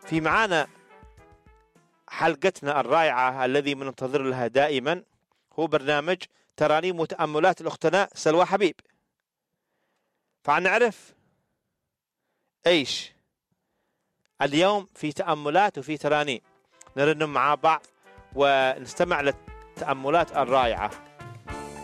في معانا حلقتنا الرائعة الذي مننتظر لها دائما، هو برنامج ترانيم وتأملات الأختنا سلوى حبيب. فنعرف ايش اليوم في تأملات وفي ترانيم، نرنم مع بعض ونستمع للتأملات الرائعة.